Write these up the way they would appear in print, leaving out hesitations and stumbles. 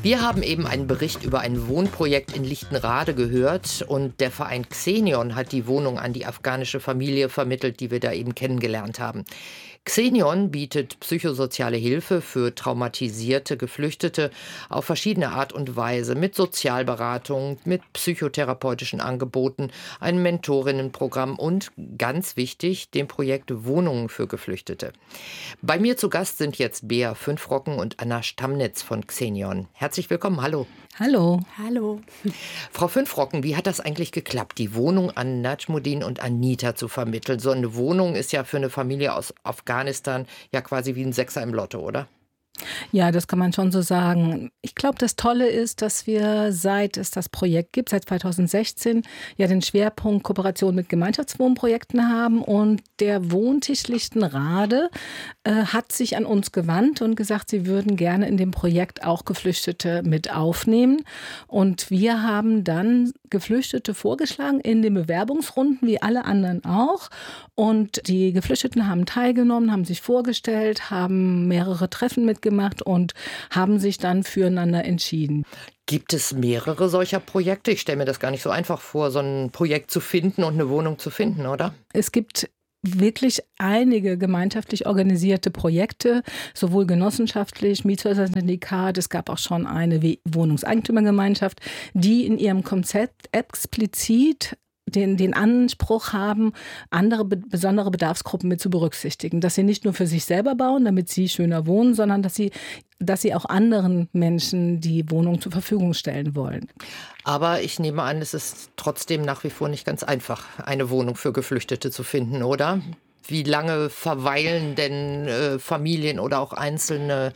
Wir haben eben einen Bericht über ein Wohnprojekt in Lichtenrade gehört und der Verein Xenion hat die Wohnung an die afghanische Familie vermittelt, die wir da eben kennengelernt haben. Xenion bietet psychosoziale Hilfe für traumatisierte Geflüchtete auf verschiedene Art und Weise, mit Sozialberatung, mit psychotherapeutischen Angeboten, einem Mentorinnenprogramm und, ganz wichtig, dem Projekt Wohnungen für Geflüchtete. Bei mir zu Gast sind jetzt Bea Fünfrocken und Anna Stamnitz von Xenion. Herzlich willkommen, hallo. Hallo. Hallo. Frau Fünfrocken, wie hat das eigentlich geklappt, die Wohnung an Najmuddin und Anita zu vermitteln? So eine Wohnung ist ja für eine Familie aus Afghanistan ja quasi wie ein Sechser im Lotto, oder? Ja, das kann man schon so sagen. Ich glaube, das Tolle ist, dass wir, seit es das Projekt gibt, seit 2016, ja den Schwerpunkt Kooperation mit Gemeinschaftswohnprojekten haben. Und der Wohntisch Lichtenrade hat sich an uns gewandt und gesagt, sie würden gerne in dem Projekt auch Geflüchtete mit aufnehmen. Und wir haben dann Geflüchtete vorgeschlagen in den Bewerbungsrunden, wie alle anderen auch. Und die Geflüchteten haben teilgenommen, haben sich vorgestellt, haben mehrere Treffen mitgemacht und haben sich dann füreinander entschieden. Gibt es mehrere solcher Projekte? Ich stelle mir das gar nicht so einfach vor, so ein Projekt zu finden und eine Wohnung zu finden, oder? Es gibt wirklich einige gemeinschaftlich organisierte Projekte, sowohl genossenschaftlich, Mietshäuser-Syndikat, es gab auch schon eine Wohnungseigentümergemeinschaft, die in ihrem Konzept explizit den Anspruch haben, andere besondere Bedarfsgruppen mit zu berücksichtigen. Dass sie nicht nur für sich selber bauen, damit sie schöner wohnen, sondern dass sie auch anderen Menschen die Wohnung zur Verfügung stellen wollen. Aber ich nehme an, es ist trotzdem nach wie vor nicht ganz einfach, eine Wohnung für Geflüchtete zu finden, oder? Wie lange verweilen denn Familien oder auch Einzelne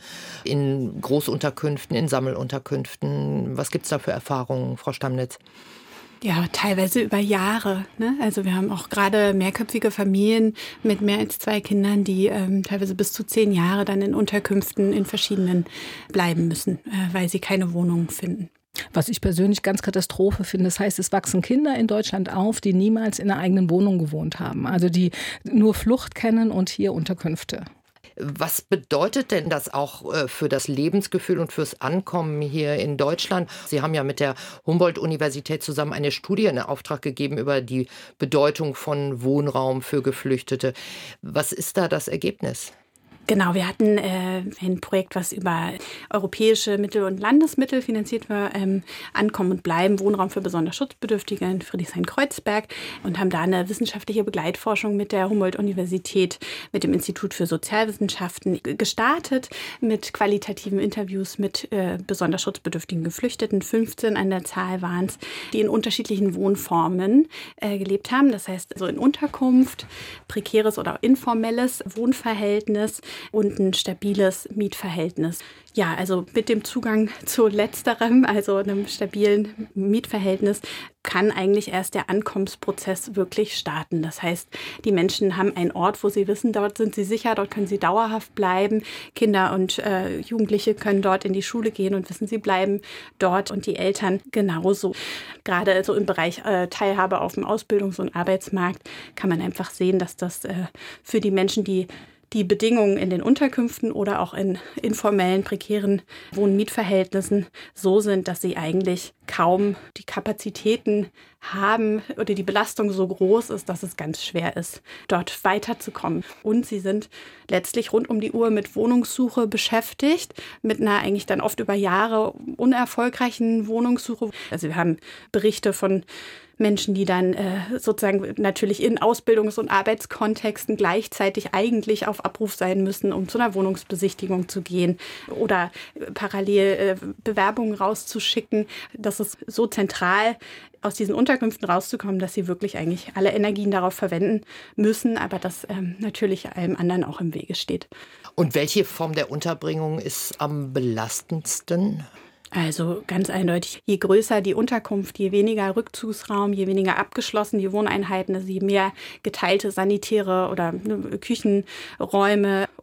in Großunterkünften, in Sammelunterkünften? Was gibt es da für Erfahrungen, Frau Stamnitz? Ja, teilweise über Jahre. Ne? Also wir haben auch gerade mehrköpfige Familien mit mehr als 2 Kindern, die teilweise bis zu 10 Jahre dann in Unterkünften in verschiedenen bleiben müssen, weil sie keine Wohnung finden. Was ich persönlich ganz Katastrophe finde, das heißt, es wachsen Kinder in Deutschland auf, die niemals in einer eigenen Wohnung gewohnt haben. Also die nur Flucht kennen und hier Unterkünfte. Was bedeutet denn das auch für das Lebensgefühl und fürs Ankommen hier in Deutschland? Sie haben ja mit der Humboldt-Universität zusammen eine Studie in Auftrag gegeben über die Bedeutung von Wohnraum für Geflüchtete. Was ist da das Ergebnis? Genau, wir hatten ein Projekt, was über europäische Mittel und Landesmittel finanziert war, Ankommen und Bleiben, Wohnraum für besonders Schutzbedürftige in Friedrichshain-Kreuzberg und haben da eine wissenschaftliche Begleitforschung mit der Humboldt-Universität, mit dem Institut für Sozialwissenschaften gestartet, mit qualitativen Interviews mit besonders schutzbedürftigen Geflüchteten. 15 an der Zahl waren es, die in unterschiedlichen Wohnformen gelebt haben. Das heißt, also in Unterkunft, prekäres oder informelles Wohnverhältnis und ein stabiles Mietverhältnis. Ja, also mit dem Zugang zu letzterem, also einem stabilen Mietverhältnis, kann eigentlich erst der Ankommensprozess wirklich starten. Das heißt, die Menschen haben einen Ort, wo sie wissen, dort sind sie sicher, dort können sie dauerhaft bleiben. Kinder und Jugendliche können dort in die Schule gehen und wissen, sie bleiben dort und die Eltern genauso. Gerade so im Bereich Teilhabe auf dem Ausbildungs- und Arbeitsmarkt kann man einfach sehen, dass das für die Menschen, die Bedingungen in den Unterkünften oder auch in informellen, prekären Wohn-Mietverhältnissen so sind, dass sie eigentlich kaum die Kapazitäten haben oder die Belastung so groß ist, dass es ganz schwer ist, dort weiterzukommen. Und sie sind letztlich rund um die Uhr mit Wohnungssuche beschäftigt, mit einer eigentlich dann oft über Jahre unerfolgreichen Wohnungssuche. Also wir haben Berichte von Menschen, die dann sozusagen natürlich in Ausbildungs- und Arbeitskontexten gleichzeitig eigentlich auf Abruf sein müssen, um zu einer Wohnungsbesichtigung zu gehen oder parallel Bewerbungen rauszuschicken. Das ist so zentral, aus diesen Unterkünften rauszukommen, dass sie wirklich eigentlich alle Energien darauf verwenden müssen, aber das natürlich allem anderen auch im Wege steht. Und welche Form der Unterbringung ist am belastendsten? Also ganz eindeutig, je größer die Unterkunft, je weniger Rückzugsraum, je weniger abgeschlossen die Wohneinheiten, also je mehr geteilte sanitäre oder Küchenräume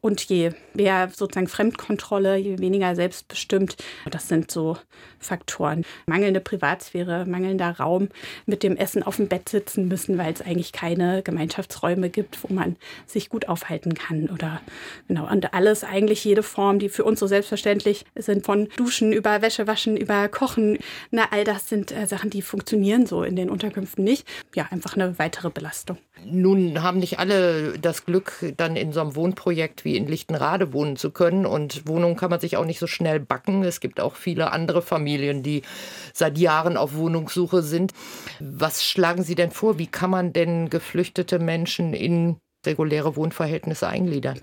Und je mehr sozusagen Fremdkontrolle, je weniger selbstbestimmt, das sind so Faktoren. Mangelnde Privatsphäre, mangelnder Raum, mit dem Essen auf dem Bett sitzen müssen, weil es eigentlich keine Gemeinschaftsräume gibt, wo man sich gut aufhalten kann. Oder genau, und alles, eigentlich jede Form, die für uns so selbstverständlich sind, von Duschen über Wäsche waschen, über Kochen. All das sind Sachen, die funktionieren so in den Unterkünften nicht. Ja, einfach eine weitere Belastung. Nun haben nicht alle das Glück, dann in so einem Wohnprojekt wie in Lichtenrade wohnen zu können. Und Wohnungen kann man sich auch nicht so schnell backen. Es gibt auch viele andere Familien, die seit Jahren auf Wohnungssuche sind. Was schlagen Sie denn vor? Wie kann man denn geflüchtete Menschen in reguläre Wohnverhältnisse eingliedern?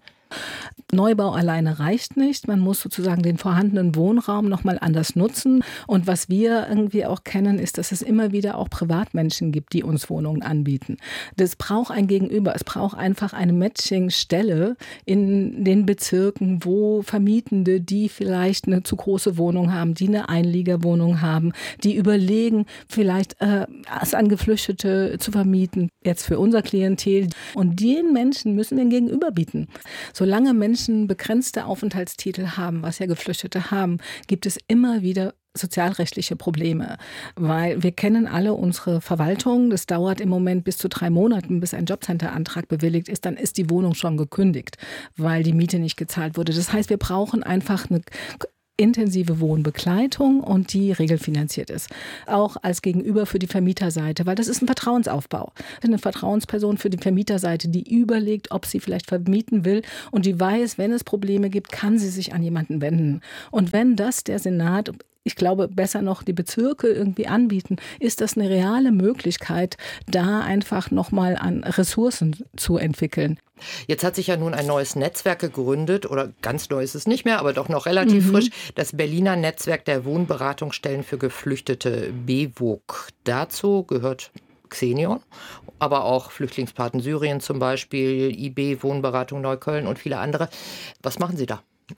Neubau alleine reicht nicht. Man muss sozusagen den vorhandenen Wohnraum nochmal anders nutzen. Und was wir irgendwie auch kennen, ist, dass es immer wieder auch Privatmenschen gibt, die uns Wohnungen anbieten. Das braucht ein Gegenüber. Es braucht einfach eine Matching-Stelle in den Bezirken, wo Vermietende, die vielleicht eine zu große Wohnung haben, die eine Einliegerwohnung haben, die überlegen, vielleicht es an Geflüchtete zu vermieten, jetzt für unser Klientel. Und den Menschen müssen wir ein Gegenüber bieten. Solange Menschen begrenzte Aufenthaltstitel haben, was ja Geflüchtete haben, gibt es immer wieder sozialrechtliche Probleme, weil wir kennen alle unsere Verwaltung. Das dauert im Moment bis zu 3 Monaten, bis ein Jobcenter-Antrag bewilligt ist. Dann ist die Wohnung schon gekündigt, weil die Miete nicht gezahlt wurde. Das heißt, wir brauchen einfach eine intensive Wohnbegleitung und die regelfinanziert ist. Auch als Gegenüber für die Vermieterseite, weil das ist ein Vertrauensaufbau. Eine Vertrauensperson für die Vermieterseite, die überlegt, ob sie vielleicht vermieten will und die weiß, wenn es Probleme gibt, kann sie sich an jemanden wenden. Und wenn das der Senat, ich glaube, besser noch die Bezirke irgendwie anbieten, ist das eine reale Möglichkeit, da einfach nochmal an Ressourcen zu entwickeln. Jetzt hat sich ja nun ein neues Netzwerk gegründet, oder ganz neu ist es nicht mehr, aber doch noch relativ frisch, das Berliner Netzwerk der Wohnberatungsstellen für Geflüchtete, BEWOG. Dazu gehört Xenion, aber auch Flüchtlingspaten Syrien zum Beispiel, IB, Wohnberatung Neukölln und viele andere. Was machen Sie da?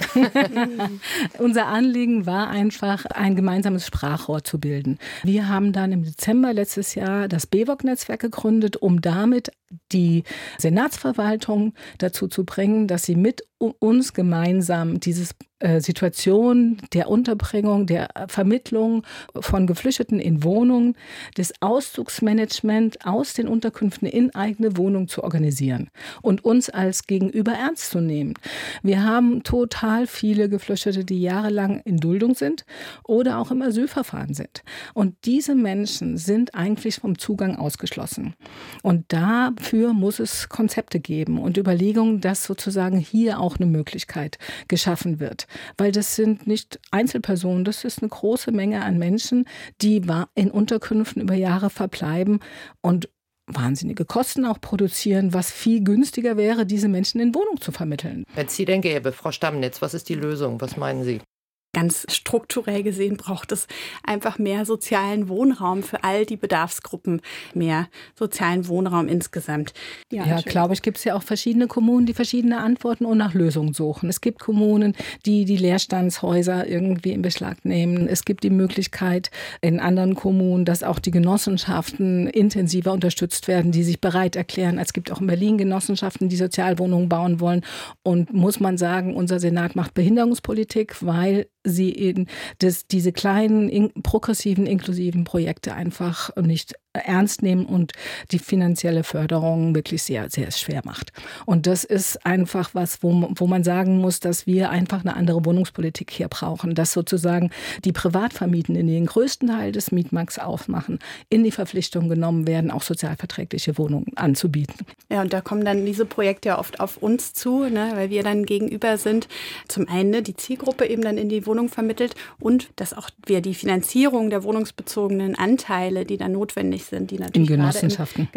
Unser Anliegen war einfach, ein gemeinsames Sprachrohr zu bilden. Wir haben dann im Dezember letztes Jahr das BEWOG-Netzwerk gegründet, um damit die Senatsverwaltung dazu zu bringen, dass sie mit uns gemeinsam diese Situation der Unterbringung, der Vermittlung von Geflüchteten in Wohnungen, des Auszugsmanagement aus den Unterkünften in eigene Wohnungen zu organisieren und uns als Gegenüber ernst zu nehmen. Wir haben total viele Geflüchtete, die jahrelang in Duldung sind oder auch im Asylverfahren sind. Und diese Menschen sind eigentlich vom Zugang ausgeschlossen. Und dafür muss es Konzepte geben und Überlegungen, dass sozusagen hier auch eine Möglichkeit geschaffen wird. Weil das sind nicht Einzelpersonen, das ist eine große Menge an Menschen, die in Unterkünften über Jahre verbleiben und wahnsinnige Kosten auch produzieren, was viel günstiger wäre, diese Menschen in Wohnung zu vermitteln. Wenn es Sie denn gäbe, Frau Stammnitz, was ist die Lösung? Was meinen Sie? Ganz strukturell gesehen braucht es einfach mehr sozialen Wohnraum für all die Bedarfsgruppen, mehr sozialen Wohnraum insgesamt. Ja, glaube ich, gibt es ja auch verschiedene Kommunen, die verschiedene Antworten und nach Lösungen suchen. Es gibt Kommunen, die die Leerstandshäuser irgendwie in Beschlag nehmen. Es gibt die Möglichkeit in anderen Kommunen, dass auch die Genossenschaften intensiver unterstützt werden, die sich bereit erklären. Es gibt auch in Berlin Genossenschaften, die Sozialwohnungen bauen wollen. Und muss man sagen, unser Senat macht Behinderungspolitik, weil sie diese kleinen, progressiven, inklusiven Projekte einfach nicht ernst nehmen und die finanzielle Förderung wirklich sehr, sehr schwer macht. Und das ist einfach was, wo man sagen muss, dass wir einfach eine andere Wohnungspolitik hier brauchen, dass sozusagen die Privatvermietenden, die den größten Teil des Mietmarkts aufmachen, in die Verpflichtung genommen werden, auch sozialverträgliche Wohnungen anzubieten. Ja, und da kommen dann diese Projekte ja oft auf uns zu, ne, weil wir dann gegenüber sind. Zum einen die Zielgruppe eben dann in die Wohnung vermittelt und dass auch wir die Finanzierung der wohnungsbezogenen Anteile, die dann notwendig sind, die natürlich in Genossenschaften,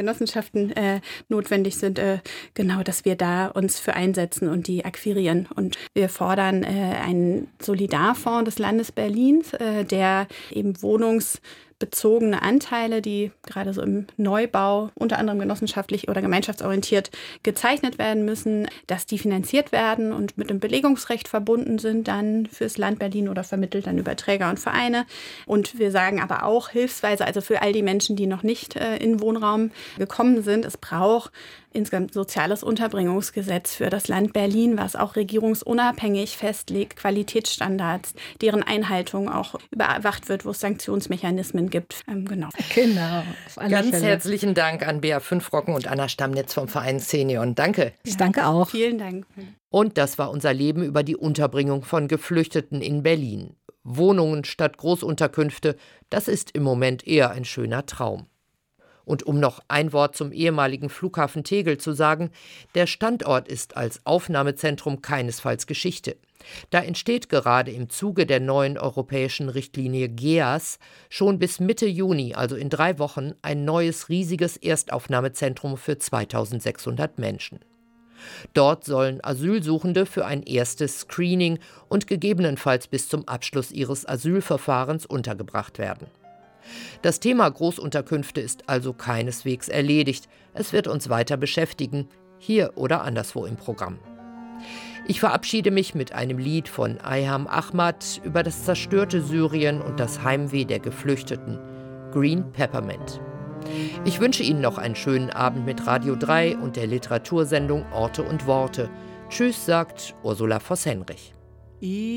notwendig sind, genau, dass wir da uns für einsetzen und die akquirieren. Und wir fordern einen Solidarfonds des Landes Berlins, der eben bezogene Anteile, die gerade so im Neubau, unter anderem genossenschaftlich oder gemeinschaftsorientiert gezeichnet werden müssen, dass die finanziert werden und mit dem Belegungsrecht verbunden sind, dann fürs Land Berlin oder vermittelt dann über Träger und Vereine. Und wir sagen aber auch hilfsweise, also für all die Menschen, die noch nicht in Wohnraum gekommen sind, es braucht insgesamt soziales Unterbringungsgesetz für das Land Berlin, was auch regierungsunabhängig festlegt, Qualitätsstandards, deren Einhaltung auch überwacht wird, wo es Sanktionsmechanismen gibt. Genau. Auf alle Ganz Fälle. herzlichen Dank an Bea Fünfrocken und Anna Stammnitz vom Verein Xenion. Danke. Ich danke auch. Vielen Dank. Und das war unser Leben über die Unterbringung von Geflüchteten in Berlin. Wohnungen statt Großunterkünfte, das ist im Moment eher ein schöner Traum. Und um noch ein Wort zum ehemaligen Flughafen Tegel zu sagen, der Standort ist als Aufnahmezentrum keinesfalls Geschichte. Da entsteht gerade im Zuge der neuen europäischen Richtlinie GEAS schon bis Mitte Juni, also in 3 Wochen, ein neues riesiges Erstaufnahmezentrum für 2600 Menschen. Dort sollen Asylsuchende für ein erstes Screening und gegebenenfalls bis zum Abschluss ihres Asylverfahrens untergebracht werden. Das Thema Großunterkünfte ist also keineswegs erledigt. Es wird uns weiter beschäftigen, hier oder anderswo im Programm. Ich verabschiede mich mit einem Lied von Ayham Ahmad über das zerstörte Syrien und das Heimweh der Geflüchteten, Green Peppermint. Ich wünsche Ihnen noch einen schönen Abend mit Radio 3 und der Literatursendung Orte und Worte. Tschüss, sagt Ursula Voss-Henrich.